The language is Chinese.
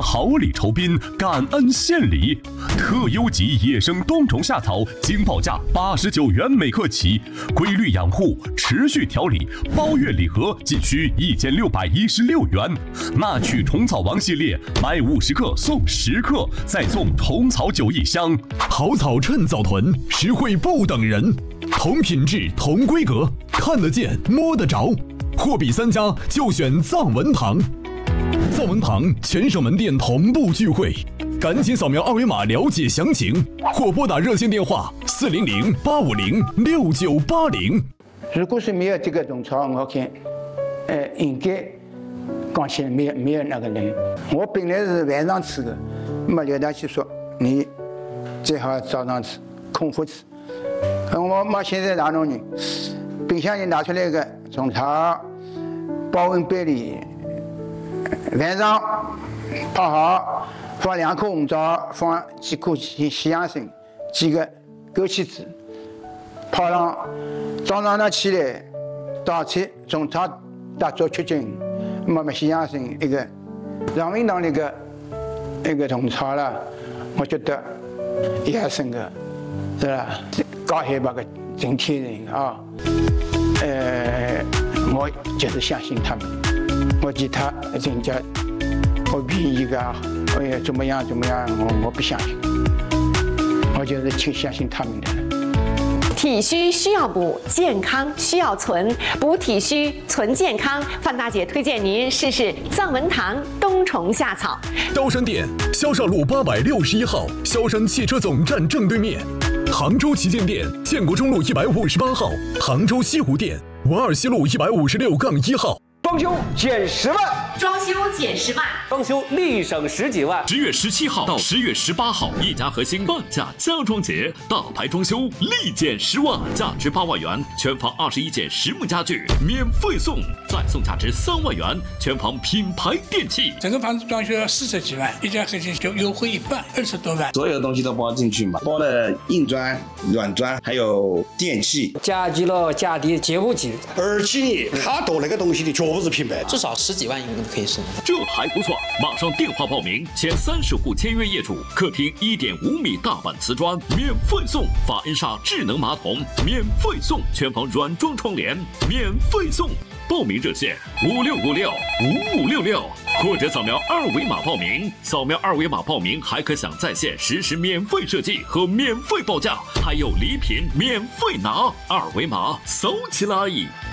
桃李酬宾，感恩献礼。特优级野生冬虫夏草，经报价89元每克起，规律养护，持续调理，包月礼盒仅需1616元。那曲虫草王系列，买50克送10克，再送虫草酒1箱。 好草趁早囤，实惠不等人，同品质同规格，看得见摸得着。货比3家就选藏文堂。藏文堂全省门店同步聚会，赶紧扫描二维码了解详情，或拨打热线电话400-850-6980。 如果是没有这个种草，我看，应该刚起来没有那个人。我本来是晚上吃的，那刘大去说你最好早上吃，空腹吃。我现在哪种人，冰箱里拿出来一个种草，保温杯里。晚上泡好，放2颗红枣，放几颗西洋参，几个枸杞子，泡上。早上呢起来，早餐中草大做吃进，西洋参一个，让运动那个虫草了，我觉得也是个，是吧？高海拔个整体人啊，我就是相信他们。我其他人家我便宜个，怎么样，我不相信，我就是挺相信他们的。 体虚需要补，健康需要存，补体虚存健康。范大姐推荐您试试藏文堂冬虫夏草。 高山店萧少路861号，萧山汽车总站正对面。杭州旗舰店建国中路158号，杭州西湖店文二西路156-1号。 装修减10万， 装修减10万， 装修立省10几万。 10月17号到10月18号，一家核心半价家装节，大牌装修立减10万，价值8万元，全房21件实木家具免费送，再送价值3万元，全房品牌电器。 整个房子装修要40几万，一家核心就优惠一半，20多万。 所有的东西都包进去嘛，包了硬砖、软砖，还有电器。 家具了家电接不起， 而且他做那个东西的绝不是品牌， 至少10几万应该可以送。 这还不错，马上电话报名，前30户签约业主，客厅1.5米大板瓷砖免费送，法恩莎智能马桶免费送，全房软装窗帘免费送。报名热线56565566，或者扫描2维码报名。扫描2维码报名还可享在线实时免费设计和免费报价，还有礼品免费拿。2维码扫起来。